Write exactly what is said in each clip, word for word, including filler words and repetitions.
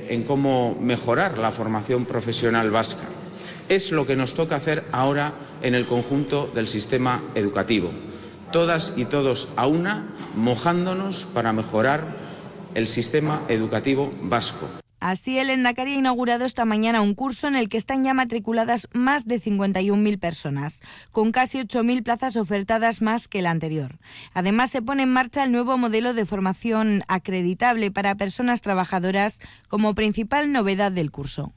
eh, en cómo mejorar la formación profesional vasca. Es lo que nos toca hacer ahora en el conjunto del sistema educativo. Todas y todos a una, mojándonos para mejorar el sistema educativo vasco. Así, el Lehendakari ha inaugurado esta mañana un curso en el que están ya matriculadas más de cincuenta y un mil personas, con casi ocho mil plazas ofertadas más que el anterior. Además, se pone en marcha el nuevo modelo de formación acreditable para personas trabajadoras como principal novedad del curso.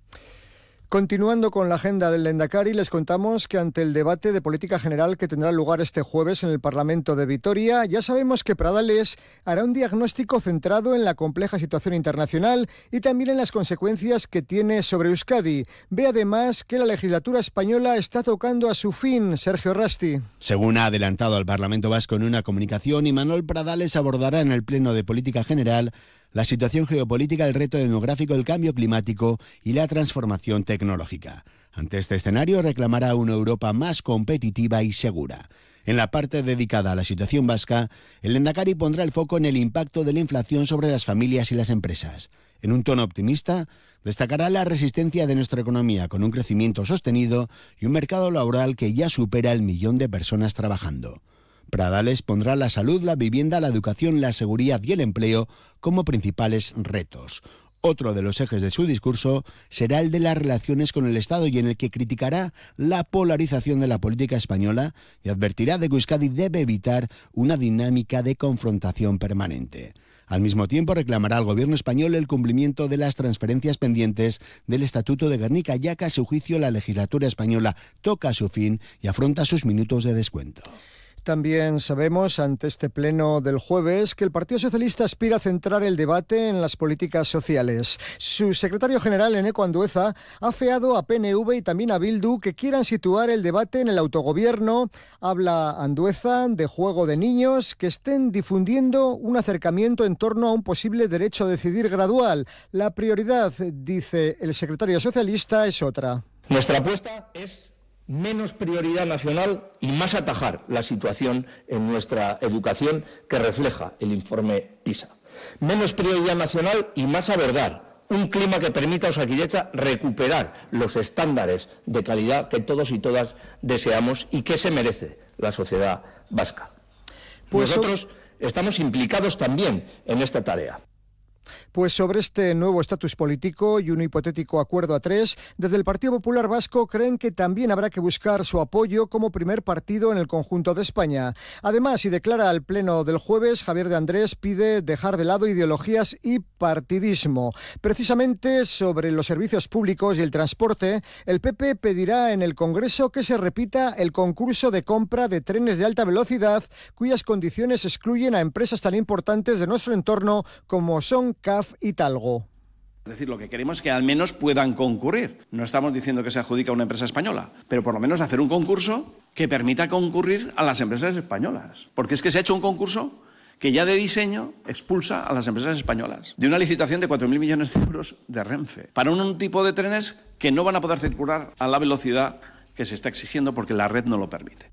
Continuando con la agenda del Lehendakari, les contamos que ante el debate de política general que tendrá lugar este jueves en el Parlamento de Vitoria, ya sabemos que Pradales hará un diagnóstico centrado en la compleja situación internacional y también en las consecuencias que tiene sobre Euskadi. Ve además que la legislatura española está tocando a su fin. Sergio Rasti. Según ha adelantado al Parlamento Vasco en una comunicación, Imanol Pradales abordará en el Pleno de Política General la situación geopolítica, el reto demográfico, el cambio climático y la transformación tecnológica. Ante este escenario reclamará una Europa más competitiva y segura. En la parte dedicada a la situación vasca, el Lehendakari pondrá el foco en el impacto de la inflación sobre las familias y las empresas. En un tono optimista, destacará la resistencia de nuestra economía con un crecimiento sostenido y un mercado laboral que ya supera el millón de personas trabajando. Pradales pondrá la salud, la vivienda, la educación, la seguridad y el empleo como principales retos. Otro de los ejes de su discurso será el de las relaciones con el Estado y en el que criticará la polarización de la política española y advertirá de que Euskadi debe evitar una dinámica de confrontación permanente. Al mismo tiempo reclamará al gobierno español el cumplimiento de las transferencias pendientes del Estatuto de Gernika, ya que a su juicio la legislatura española toca a su fin y afronta sus minutos de descuento. También sabemos, ante este pleno del jueves, que el Partido Socialista aspira a centrar el debate en las políticas sociales. Su secretario general, Eneko Andueza, ha afeado a P N V y también a Bildu que quieran situar el debate en el autogobierno. Habla Andueza de juego de niños, que estén difundiendo un acercamiento en torno a un posible derecho a decidir gradual. La prioridad, dice el secretario socialista, es otra. Nuestra apuesta es menos prioridad nacional y más atajar la situación en nuestra educación que refleja el informe PISA. Menos prioridad nacional y más abordar un clima que permita a Osakidetza recuperar los estándares de calidad que todos y todas deseamos y que se merece la sociedad vasca. Pues nosotros estamos implicados también en esta tarea. Pues sobre este nuevo estatus político y un hipotético acuerdo a tres, desde el Partido Popular Vasco creen que también habrá que buscar su apoyo como primer partido en el conjunto de España. Además, y declara al pleno del jueves, Javier de Andrés pide dejar de lado ideologías y partidismo. Precisamente sobre los servicios públicos y el transporte, el P P pedirá en el Congreso que se repita el concurso de compra de trenes de alta velocidad, cuyas condiciones excluyen a empresas tan importantes de nuestro entorno como son C A F y Talgo. Es decir, lo que queremos es que al menos puedan concurrir. No estamos diciendo que se adjudique a una empresa española, pero por lo menos hacer un concurso que permita concurrir a las empresas españolas. Porque es que se ha hecho un concurso que ya de diseño expulsa a las empresas españolas. De una licitación de cuatro mil millones de euros de Renfe, para un tipo de trenes que no van a poder circular a la velocidad que se está exigiendo porque la red no lo permite.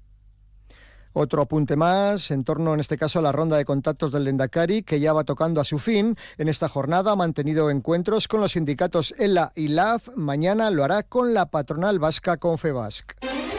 Otro apunte más, en torno en este caso a la ronda de contactos del Lehendakari, que ya va tocando a su fin. En esta jornada ha mantenido encuentros con los sindicatos ELA y L A F. Mañana lo hará con la patronal vasca Confebask.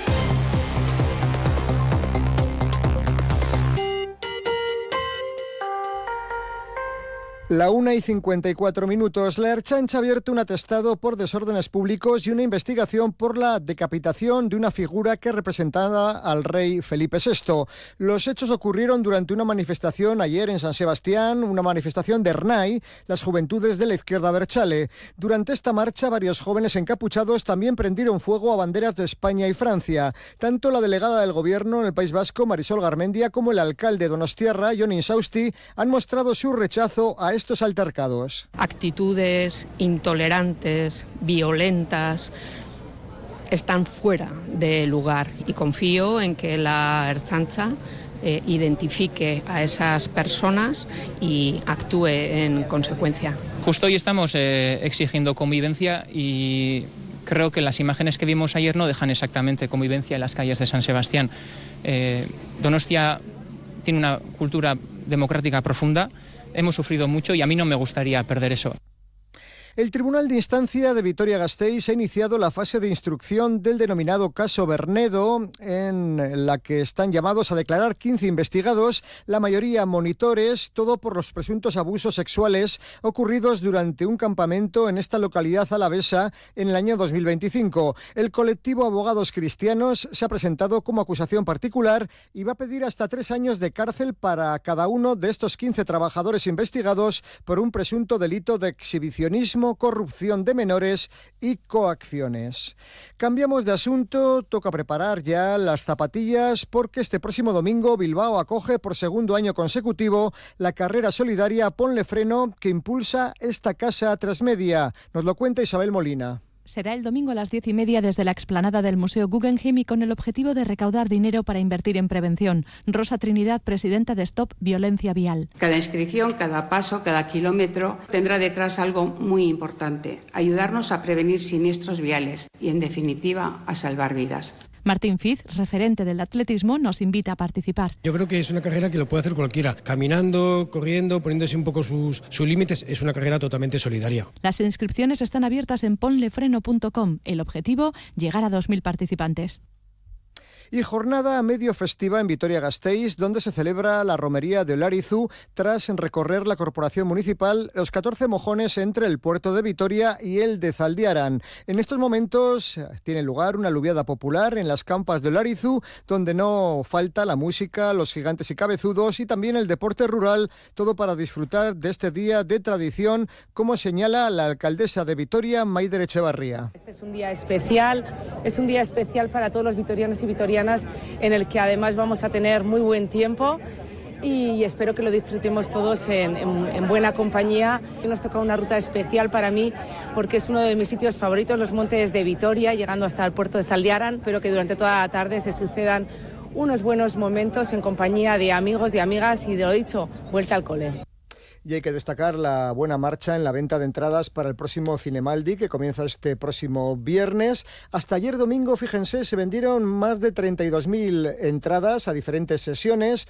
La una y cincuenta y cuatro minutos. La Ertzaintza ha abierto un atestado por desórdenes públicos y una investigación por la decapitación de una figura que representaba al rey Felipe sexto. Los hechos ocurrieron durante una manifestación ayer en San Sebastián, una manifestación de Ernai, las juventudes de la izquierda abertzale. Durante esta marcha, varios jóvenes encapuchados también prendieron fuego a banderas de España y Francia. Tanto la delegada del Gobierno en el País Vasco, Marisol Garmendia, como el alcalde donostiarra, Jon Insausti, han mostrado su rechazo a estos altercados. Actitudes intolerantes, violentas, están fuera de lugar y confío en que la Ertzaintza eh, identifique a esas personas y actúe en consecuencia. Justo hoy estamos eh, exigiendo convivencia y creo que las imágenes que vimos ayer no dejan exactamente convivencia en las calles de San Sebastián. Eh, Donostia tiene una cultura democrática profunda. Hemos sufrido mucho y a mí no me gustaría perder eso. El Tribunal de Instancia de Vitoria-Gasteiz ha iniciado la fase de instrucción del denominado caso Bernedo, en la que están llamados a declarar quince investigados, la mayoría monitores, todo por los presuntos abusos sexuales ocurridos durante un campamento en esta localidad alavesa en el año dos mil veinticinco. El colectivo Abogados Cristianos se ha presentado como acusación particular y va a pedir hasta tres años de cárcel para cada uno de estos quince trabajadores investigados por un presunto delito de exhibicionismo, corrupción de menores y coacciones. Cambiamos de asunto, toca preparar ya las zapatillas porque este próximo domingo Bilbao acoge por segundo año consecutivo la carrera solidaria Ponle Freno que impulsa esta casa Transmedia. Nos lo cuenta Isabel Molina. Será el domingo a las diez y media desde la explanada del Museo Guggenheim y con el objetivo de recaudar dinero para invertir en prevención. Rosa Trinidad, presidenta de Stop Violencia Vial. Cada inscripción, cada paso, cada kilómetro tendrá detrás algo muy importante: ayudarnos a prevenir siniestros viales y, en definitiva, a salvar vidas. Martín Fiz, referente del atletismo, nos invita a participar. Yo creo que es una carrera que lo puede hacer cualquiera. Caminando, corriendo, poniéndose un poco sus, sus límites, es una carrera totalmente solidaria. Las inscripciones están abiertas en ponlefreno punto com. El objetivo, llegar a dos mil participantes. Y jornada medio festiva en Vitoria-Gasteiz, donde se celebra la romería de Olarizu tras recorrer la corporación municipal los catorce mojones entre el puerto de Vitoria y el de Zaldiaran. En estos momentos tiene lugar una aluviada popular en las campas de Olarizu, donde no falta la música, los gigantes y cabezudos y también el deporte rural, todo para disfrutar de este día de tradición, como señala la alcaldesa de Vitoria, Maider Echevarría. Este es un día especial, es un día especial para todos los vitorianos y vitorianas, en el que además vamos a tener muy buen tiempo y espero que lo disfrutemos todos en, en, en buena compañía. Nos toca una ruta especial para mí porque es uno de mis sitios favoritos, los montes de Vitoria, llegando hasta el puerto de Zaldiaran. Espero que durante toda la tarde se sucedan unos buenos momentos en compañía de amigos, de amigas y, de lo dicho, vuelta al cole. Y hay que destacar la buena marcha en la venta de entradas para el próximo Cinemaldi, que comienza este próximo viernes. Hasta ayer domingo, fíjense, se vendieron más de treinta y dos mil entradas a diferentes sesiones.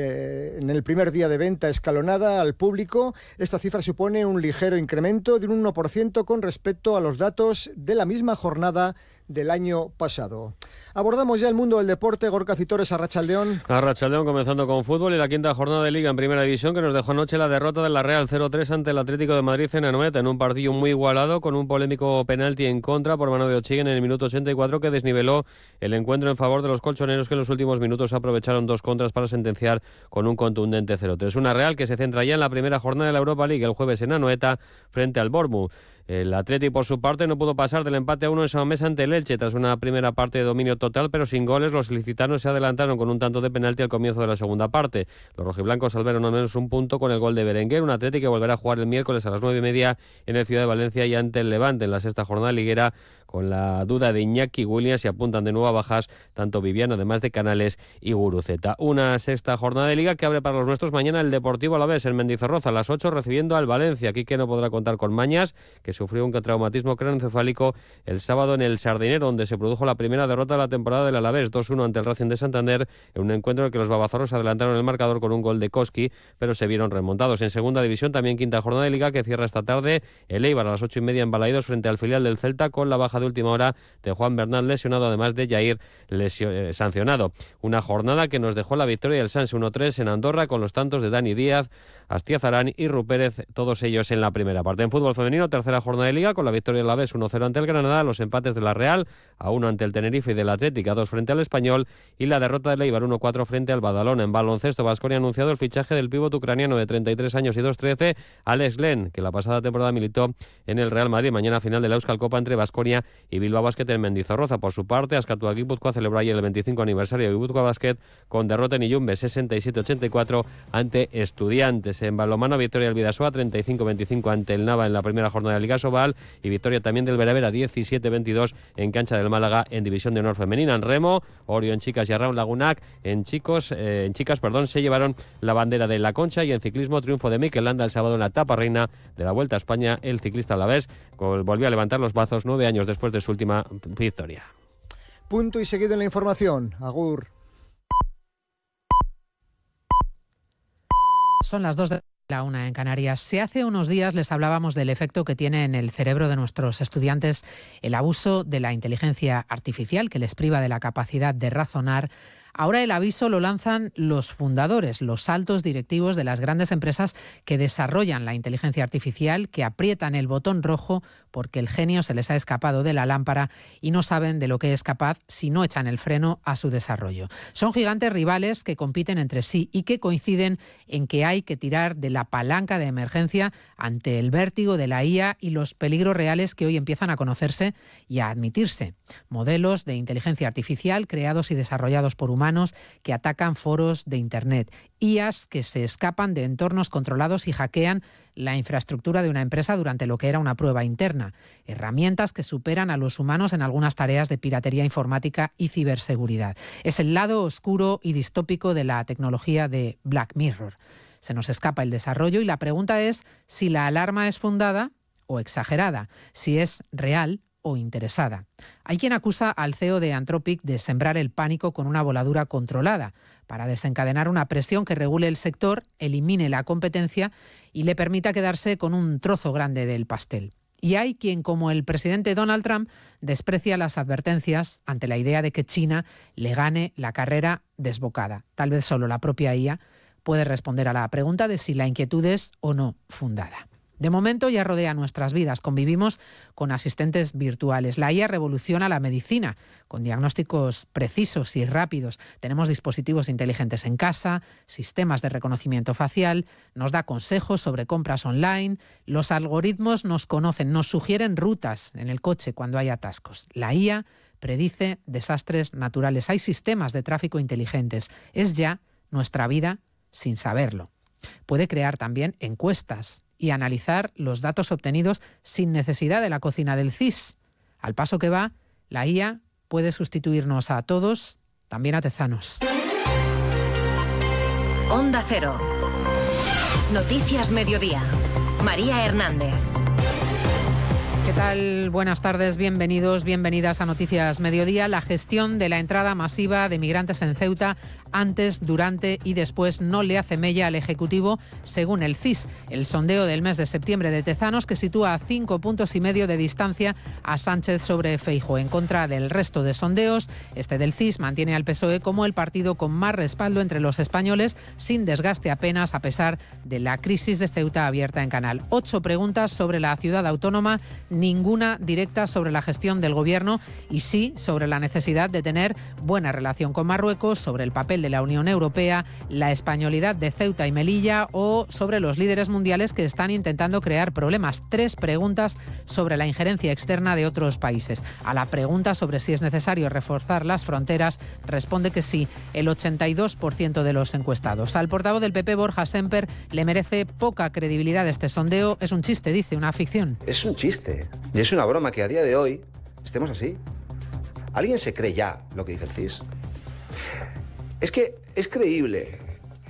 Eh, en el primer día de venta escalonada al público, esta cifra supone un ligero incremento de un uno por ciento con respecto a los datos de la misma jornada del año pasado. Abordamos ya el mundo del deporte. Gorka Citores, Arrachaldeón. Arrachaldeón, comenzando con fútbol y la quinta jornada de Liga en Primera División, que nos dejó anoche la derrota de la Real cero tres ante el Atlético de Madrid en Anoeta, en un partido muy igualado, con un polémico penalti en contra por mano de Ochiguen en el minuto ochenta y cuatro, que desniveló el encuentro en favor de los colchoneros, que en los últimos minutos aprovecharon dos contras para sentenciar con un contundente cero tres. Una Real que se centra ya en la primera jornada de la Europa League el jueves en Anoeta frente al Bournemouth. El Atleti, por su parte, no pudo pasar del empate a uno en Samamés ante el Elche tras una primera parte de dominio total, pero sin goles. Los ilicitanos se adelantaron con un tanto de penalti al comienzo de la segunda parte. Los rojiblancos salvaron al menos un punto con el gol de Berenguer, un Atleti que volverá a jugar el miércoles a las nueve y media en el Ciudad de Valencia y ante el Levante en la sexta jornada liguera, con la duda de Iñaki Williams, y apuntan de nuevo a bajas tanto Viviano, además de Canales y Guruceta. Una sexta jornada de Liga que abre para los nuestros mañana el Deportivo Alavés en Mendizorroza a las ocho, recibiendo al Valencia. Aquí que no podrá contar con Mañas, que sufrió un traumatismo craneoencefálico el sábado en el Sardinero, donde se produjo la primera derrota de la temporada del Alavés, dos uno ante el Racing de Santander, en un encuentro en el que los babazorros adelantaron el marcador con un gol de Koski, pero se vieron remontados. En segunda división, también quinta jornada de Liga, que cierra esta tarde el Eibar a las ocho y media en Balaidos frente al filial del Celta, con la baja de última hora de Juan Bernal lesionado, además de Jair lesio, eh, sancionado. Una jornada que nos dejó la victoria del Sanse uno tres en Andorra, con los tantos de Dani Díaz, Astiazarán y Rupérez, todos ellos en la primera parte. En fútbol femenino, tercera jornada de Liga, con la victoria del Alavés uno cero ante el Granada, los empates de la Real a uno ante el Tenerife y del Atlético a dos frente al Español, y la derrota del Eibar uno cuatro frente al Badalona. En baloncesto, Baskonia ha anunciado el fichaje del pívot ucraniano de treinta y tres años y dos trece, Alex Len, que la pasada temporada militó en el Real Madrid. Mañana final de la Euskal Copa entre Baskonia y Bilbao Basket en Mendizorroza. Por su parte, Azkatua Gipuzkoa celebró ayer el veinticinco aniversario de Gipuzkoa Basket con derrota en Illumbe sesenta y siete ochenta y cuatro ante Estudiantes. En balonmano, victoria del Bidasoa treinta y cinco veinticinco ante el Nava en la primera jornada de Liga Sobal, y victoria también del Beravera diecisiete veintidós en cancha del Málaga en División de Honor Femenina. En remo, Orio en chicas y Arraun Lagunac en chicos eh, en chicas perdón, se llevaron la bandera de la Concha, y en ciclismo, triunfo de Mikel Landa el sábado en la etapa reina de la Vuelta a España. El ciclista alavés volvió a levantar los brazos nueve años después de su última victoria. Punto y seguido en la información. Agur. Son las dos de La una en Canarias. Si hace unos días les hablábamos del efecto que tiene en el cerebro de nuestros estudiantes el abuso de la inteligencia artificial, que les priva de la capacidad de razonar, ahora el aviso lo lanzan los fundadores, los altos directivos de las grandes empresas que desarrollan la inteligencia artificial, que aprietan el botón rojo porque el genio se les ha escapado de la lámpara y no saben de lo que es capaz si no echan el freno a su desarrollo. Son gigantes rivales que compiten entre sí y que coinciden en que hay que tirar de la palanca de emergencia ante el vértigo de la I A y los peligros reales que hoy empiezan a conocerse y a admitirse. Modelos de inteligencia artificial creados y desarrollados por humanos que atacan foros de Internet, I As que se escapan de entornos controlados y hackean la infraestructura de una empresa durante lo que era una prueba interna, herramientas que superan a los humanos en algunas tareas de piratería informática y ciberseguridad. Es el lado oscuro y distópico de la tecnología de Black Mirror. Se nos escapa el desarrollo y la pregunta es si la alarma es fundada o exagerada, si es real o interesada. Hay quien acusa al C E O de Anthropic de sembrar el pánico con una voladura controlada para desencadenar una presión que regule el sector, elimine la competencia y le permita quedarse con un trozo grande del pastel. Y hay quien, como el presidente Donald Trump, desprecia las advertencias ante la idea de que China le gane la carrera desbocada. Tal vez solo la propia I A puede responder a la pregunta de si la inquietud es o no fundada. De momento ya rodea nuestras vidas. Convivimos con asistentes virtuales. La I A revoluciona la medicina con diagnósticos precisos y rápidos. Tenemos dispositivos inteligentes en casa, sistemas de reconocimiento facial, nos da consejos sobre compras online. Los algoritmos nos conocen, nos sugieren rutas en el coche cuando hay atascos. La I A predice desastres naturales. Hay sistemas de tráfico inteligentes. Es ya nuestra vida sin saberlo. Puede crear también encuestas y analizar los datos obtenidos sin necesidad de la cocina del C I S. Al paso que va, la I A puede sustituirnos a todos, también a tezanos. Onda Cero. Noticias Mediodía. María Hernández. ¿Qué tal? Buenas tardes, bienvenidos, bienvenidas a Noticias Mediodía. La gestión de la entrada masiva de migrantes en Ceuta antes, durante y después no le hace mella al Ejecutivo, según el C I S. El sondeo del mes de septiembre de Tezanos, que sitúa a cinco puntos y medio de distancia a Sánchez sobre Feijóo. En contra del resto de sondeos, este del C I S mantiene al P S O E como el partido con más respaldo entre los españoles, sin desgaste apenas, a pesar de la crisis de Ceuta abierta en Canal. Ocho preguntas sobre la ciudad autónoma, ninguna directa sobre la gestión del Gobierno y sí sobre la necesidad de tener buena relación con Marruecos, sobre el papel de la Unión Europea, la españolidad de Ceuta y Melilla o sobre los líderes mundiales que están intentando crear problemas. Tres preguntas sobre la injerencia externa de otros países. A la pregunta sobre si es necesario reforzar las fronteras, responde que sí el ochenta y dos por ciento de los encuestados. Al portavoz del P P, Borja Semper, le merece poca credibilidad este sondeo. Es un chiste, dice, una ficción. Es un chiste. Y es una broma que a día de hoy estemos así. ¿Alguien se cree ya lo que dice el C I S? Es que es creíble.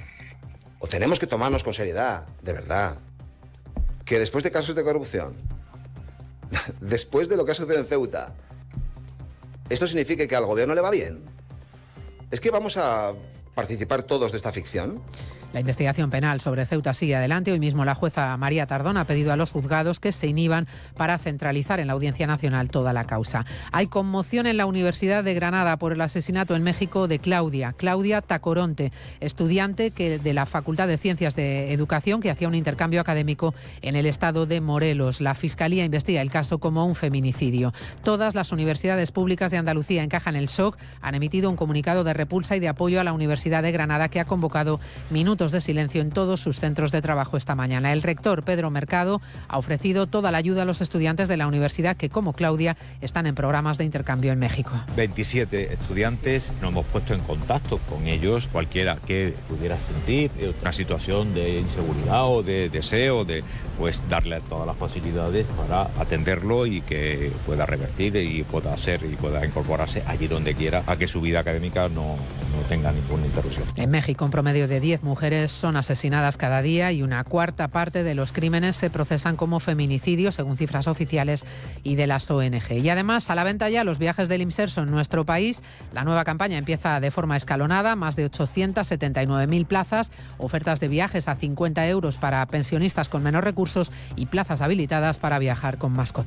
O tenemos que tomarnos con seriedad, de verdad, que después de casos de corrupción, después de lo que ha sucedido en Ceuta, ¿esto significa que al gobierno le va bien? ¿Es que vamos a participar todos de esta ficción? La investigación penal sobre Ceuta sigue adelante. Hoy mismo la jueza María Tardón ha pedido a los juzgados que se inhiban para centralizar en la Audiencia Nacional toda la causa. Hay conmoción en la Universidad de Granada por el asesinato en México de Claudia, Claudia Tacoronte, estudiante que de la Facultad de Ciencias de Educación que hacía un intercambio académico en el estado de Morelos. La Fiscalía investiga el caso como un feminicidio. Todas las universidades públicas de Andalucía encajan el shock, han emitido un comunicado de repulsa y de apoyo a la Universidad de Granada, que ha convocado minutos de silencio en todos sus centros de trabajo esta mañana. El rector, Pedro Mercado, ha ofrecido toda la ayuda a los estudiantes de la universidad que, como Claudia, están en programas de intercambio en México. veintisiete estudiantes, nos hemos puesto en contacto con ellos, cualquiera que pudiera sentir una situación de inseguridad o de deseo de pues darle todas las facilidades para atenderlo y que pueda revertir y pueda hacer y pueda incorporarse allí donde quiera a que su vida académica no, no tenga ninguna interrupción. En México, un promedio de diez mujeres mujeres son asesinadas cada día y una cuarta parte de los crímenes se procesan como feminicidios, según cifras oficiales y de las O N Ge. Y además, a la venta ya los viajes del IMSERSO en nuestro país. La nueva campaña empieza de forma escalonada, más de ochocientas setenta y nueve mil plazas, ofertas de viajes a cincuenta euros para pensionistas con menos recursos y plazas habilitadas para viajar con mascotas.